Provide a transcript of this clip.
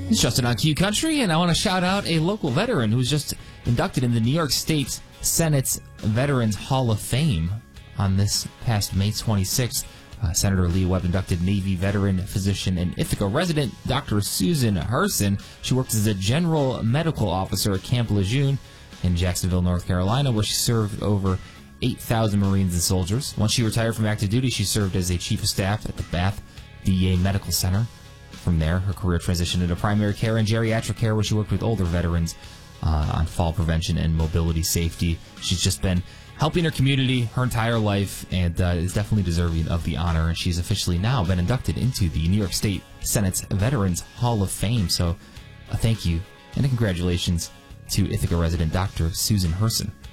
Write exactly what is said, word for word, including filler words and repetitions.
It's Justin on Q Country, and I want to shout out a local veteran who was just inducted in the New York State Senate's Veterans Hall of Fame on this past May twenty-sixth. Uh, Senator Lee Webb inducted Navy veteran, physician, and Ithaca resident Doctor Susan Herson. She worked as a general medical officer at Camp Lejeune in Jacksonville, North Carolina, where she served over eight thousand Marines and soldiers. Once she retired from active duty, she served as a chief of staff at the Bath D E A Medical Center. From there, her career transitioned into primary care and geriatric care, where she worked with older veterans uh, on fall prevention and mobility safety. She's just been helping her community her entire life and uh, is definitely deserving of the honor. And she's officially now been inducted into the New York State Senate's Veterans Hall of Fame. So a thank you and a congratulations to Ithaca resident Doctor Susan Herson.